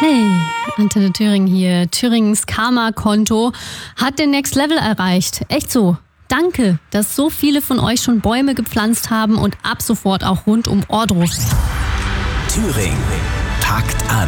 Hey, Antenne Thüringen hier. Thüringens Karma-Konto hat den Next Level erreicht. Echt so. Danke, dass so viele von euch schon Bäume gepflanzt haben und ab sofort auch rund um Ohrdruf. Thüringen packt an.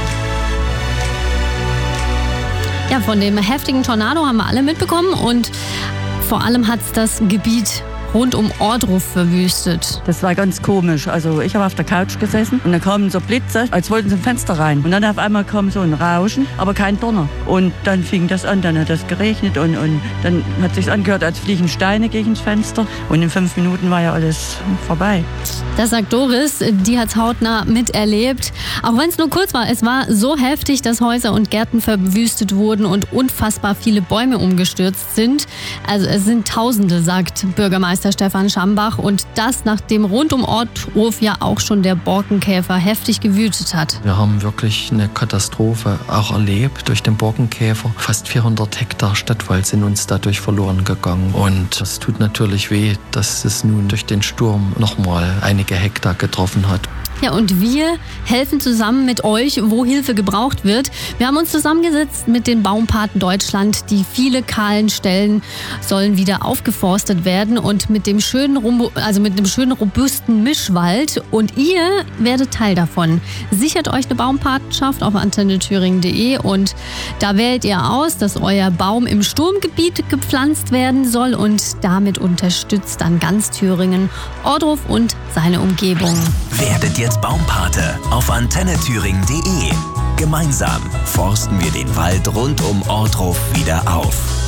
Ja, von dem heftigen Tornado haben wir alle mitbekommen und vor allem hat es das Gebiet rund um Ohrdruf verwüstet. Das war ganz komisch. Also ich habe auf der Couch gesessen und dann kamen so Blitze, als wollten sie im Fenster rein. Und dann auf einmal kam so ein Rauschen, aber kein Donner. Und dann fing das an, dann hat es geregnet und dann hat es sich angehört, als fliegen Steine gegen das Fenster. Und in 5 Minuten war ja alles vorbei. Das sagt Doris, die hat es hautnah miterlebt. Auch wenn es nur kurz war, es war so heftig, dass Häuser und Gärten verwüstet wurden und unfassbar viele Bäume umgestürzt sind. Also es sind Tausende, sagt Bürgermeister Stefan Schambach. Und das, nachdem rund um Ohrdruf ja auch schon der Borkenkäfer heftig gewütet hat. Wir haben wirklich eine Katastrophe auch erlebt durch den Borkenkäfer. Fast 400 Hektar Stadtwald sind uns dadurch verloren gegangen. Und das tut natürlich weh, dass es nun durch den Sturm nochmal einige Hektar getroffen hat. Ja, und wir helfen zusammen mit euch, wo Hilfe gebraucht wird. Wir haben uns zusammengesetzt mit den Baumpaten Deutschland. Die viele kahlen Stellen sollen wieder aufgeforstet werden und mit dem schönen, robusten Mischwald. Und ihr werdet Teil davon. Sichert euch eine Baumpatenschaft auf antennethüringen.de und da wählt ihr aus, dass euer Baum im Sturmgebiet gepflanzt werden soll und damit unterstützt dann ganz Thüringen, Ohrdruf und seine Umgebung. Werdet jetzt Baumpate auf antennethüringen.de. Gemeinsam forsten wir den Wald rund um Ohrdruf wieder auf.